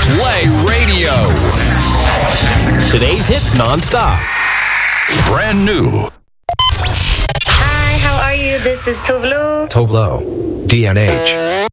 Play Radio. Today's hits nonstop. Brand new. Hi, how are you? This is Tovlo. Tovlo, DNH.